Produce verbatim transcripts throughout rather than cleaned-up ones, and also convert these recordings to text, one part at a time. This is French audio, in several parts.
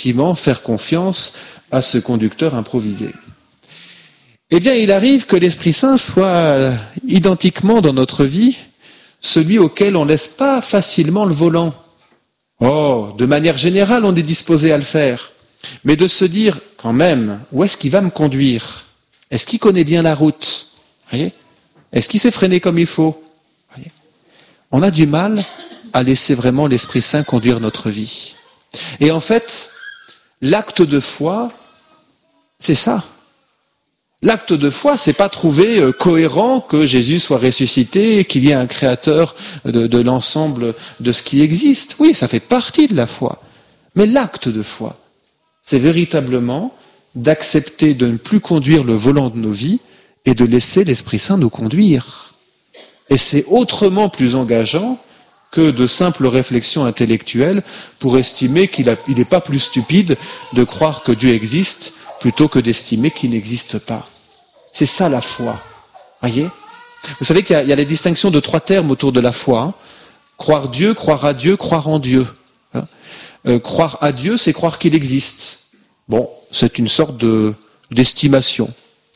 effectivement faire confiance à ce conducteur improvisé. Eh bien, il arrive que l'Esprit Saint soit identiquement dans notre vie celui auquel on ne laisse pas facilement le volant. Oh, de manière générale, on est disposé à le faire. Mais de se dire, quand même, où est-ce qu'il va me conduire? Est-ce qu'il connaît bien la route? Voyez? Est-ce qu'il s'est freiné comme il faut? Voyez? On a du mal à laisser vraiment l'Esprit Saint conduire notre vie. Et en fait, l'acte de foi, c'est ça. L'acte de foi, c'est pas trouver euh, cohérent que Jésus soit ressuscité et qu'il y ait un créateur de, de l'ensemble de ce qui existe. Oui, ça fait partie de la foi. Mais l'acte de foi, c'est véritablement d'accepter de ne plus conduire le volant de nos vies et de laisser l'Esprit Saint nous conduire. Et c'est autrement plus engageant que de simples réflexions intellectuelles pour estimer qu'il n'est pas plus stupide de croire que Dieu existe plutôt que d'estimer qu'il n'existe pas. C'est ça la foi. Voyez ? Vous savez qu'il y a, il y a les distinctions de trois termes autour de la foi. Hein. Croire Dieu, croire à Dieu, croire en Dieu. Hein. Euh, croire à Dieu, c'est croire qu'il existe. Bon, c'est une sorte de, d'estimation.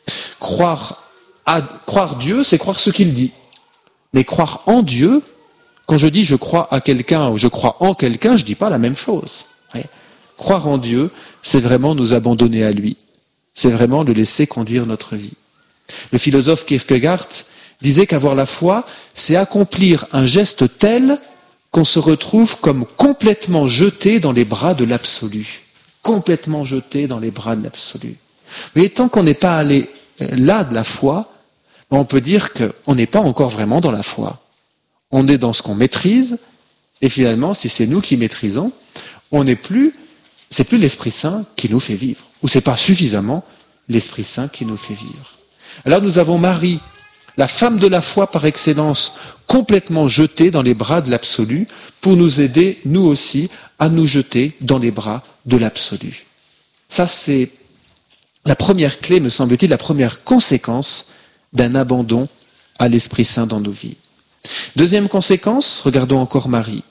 Croire, à, croire Dieu, c'est croire ce qu'il dit. Mais croire en Dieu, quand je dis je crois à quelqu'un ou je crois en quelqu'un, je ne dis pas la même chose. Voyez ? Croire en Dieu, c'est vraiment nous abandonner à lui. C'est vraiment le laisser conduire notre vie. Le philosophe Kierkegaard disait qu'avoir la foi, c'est accomplir un geste tel qu'on se retrouve comme complètement jeté dans les bras de l'absolu. Complètement jeté dans les bras de l'absolu. Mais tant qu'on n'est pas allé là de la foi, on peut dire qu'on n'est pas encore vraiment dans la foi. On est dans ce qu'on maîtrise, et finalement, si c'est nous qui maîtrisons, on n'est plus c'est plus l'Esprit Saint qui nous fait vivre, ou c'est pas suffisamment l'Esprit Saint qui nous fait vivre. Alors nous avons Marie, la femme de la foi par excellence, complètement jetée dans les bras de l'absolu, pour nous aider, nous aussi, à nous jeter dans les bras de l'absolu. Ça, c'est la première clé, me semble-t-il, la première conséquence d'un abandon à l'Esprit Saint dans nos vies. Deuxième conséquence, regardons encore Marie.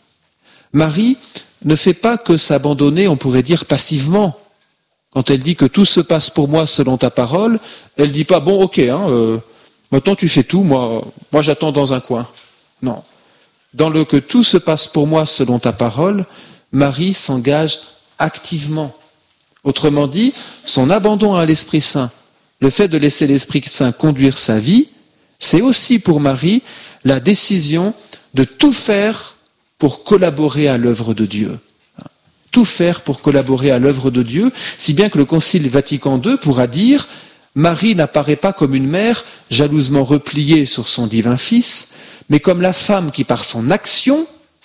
Marie ne fait pas que s'abandonner, on pourrait dire, passivement. Quand elle dit que tout se passe pour moi selon ta parole, elle dit pas, bon, ok, hein, euh, maintenant tu fais tout, moi, moi j'attends dans un coin. Non. Dans le que tout se passe pour moi selon ta parole, Marie s'engage activement. Autrement dit, son abandon à l'Esprit Saint, le fait de laisser l'Esprit Saint conduire sa vie, c'est aussi pour Marie la décision de tout faire pour collaborer à l'œuvre de Dieu. Tout faire pour collaborer à l'œuvre de Dieu, si bien que le Concile Vatican deux pourra dire « Marie n'apparaît pas comme une mère jalousement repliée sur son divin Fils, mais comme la femme qui, par son action,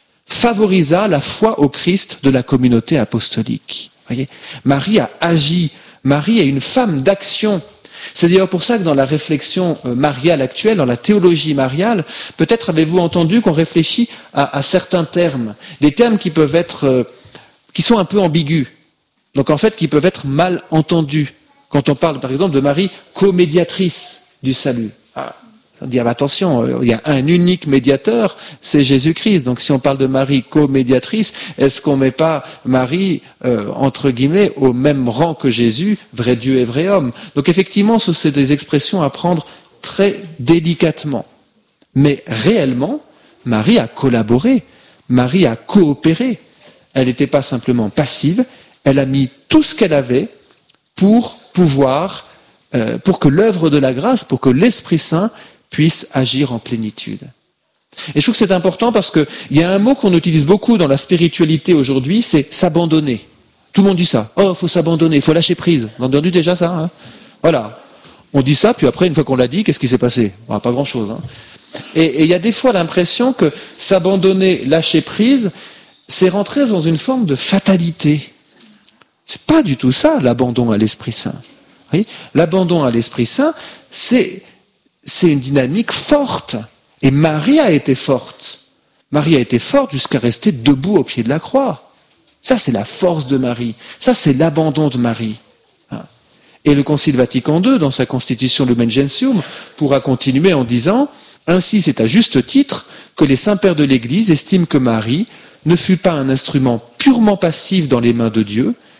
favorisa la foi au Christ de la communauté apostolique. » Voyez, Marie a agi, Marie est une femme d'action. C'est d'ailleurs pour ça que dans la réflexion mariale actuelle, dans la théologie mariale, peut-être avez-vous entendu qu'on réfléchit à, à certains termes, des termes qui peuvent être, euh, qui sont un peu ambigus, donc en fait qui peuvent être mal entendus. Quand on parle par exemple de Marie co-médiatrice du salut, ah, on dit ah, attention, il y a un unique médiateur, c'est Jésus-Christ. Donc si on parle de Marie co-médiatrice, est-ce qu'on met pas Marie euh, entre guillemets au même rang que Jésus, vrai Dieu et vrai homme? Donc effectivement, ce sont des expressions à prendre très délicatement. Mais réellement, Marie a collaboré, Marie a coopéré. Elle n'était pas simplement passive, elle a mis tout ce qu'elle avait pour pouvoir, euh, pour que l'œuvre de la grâce, pour que l'Esprit Saint puisse agir en plénitude. Et je trouve que c'est important parce qu'il y a un mot qu'on utilise beaucoup dans la spiritualité aujourd'hui, c'est s'abandonner. Tout le monde dit ça. Oh, il faut s'abandonner, il faut lâcher prise. On a entendu déjà ça, hein? Voilà. On dit ça, puis après, une fois qu'on l'a dit, qu'est-ce qui s'est passé? Bon, pas grand-chose. Hein. Et il y a des fois l'impression que s'abandonner, lâcher prise, c'est rentrer dans une forme de fatalité. C'est pas du tout ça, l'abandon à l'Esprit Saint. Vous voyez, l'abandon à l'Esprit Saint, c'est, c'est une dynamique forte. Et Marie a été forte. Marie a été forte jusqu'à rester debout au pied de la croix. Ça, c'est la force de Marie. Ça, c'est l'abandon de Marie. Et le Concile Vatican deux, dans sa constitution Lumen Gentium, pourra continuer en disant « Ainsi, c'est à juste titre que les saints pères de l'Église estiment que Marie ne fut pas un instrument purement passif dans les mains de Dieu,